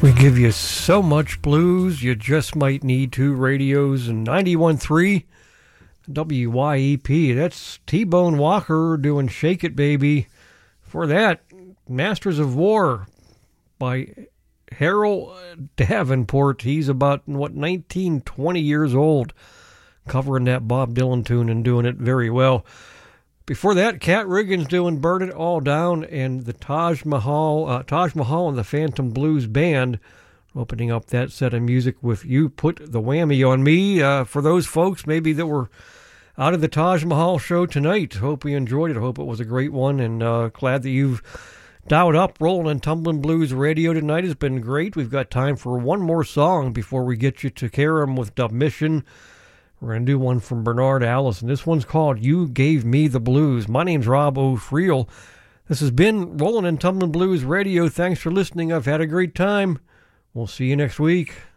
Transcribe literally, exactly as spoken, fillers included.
We give you so much blues, you just might need two radios. And ninety-one point three W Y E P, that's T-Bone Walker doing Shake It Baby. For that, Masters of War by Harold Davenport. He's about, what, nineteen, twenty years old, covering that Bob Dylan tune and doing it very well. Before that, Cat Riggins doing Burn It All Down, and the Taj Mahal, uh, Taj Mahal and the Phantom Blues Band opening up that set of music with You Put the Whammy on Me. Uh, for those folks maybe that were out of the Taj Mahal show tonight, hope you enjoyed it. I hope it was a great one, and uh, glad that you've dialed up Rolling and Tumbling Blues Radio tonight. Has been great. We've got time for one more song before we get you to Karam with Dub Mission. We're going to do one from Bernard Allison. This one's called You Gave Me the Blues. My name's Rob O'Friel. This has been Rolling and Tumbling Blues Radio. Thanks for listening. I've had a great time. We'll see you next week.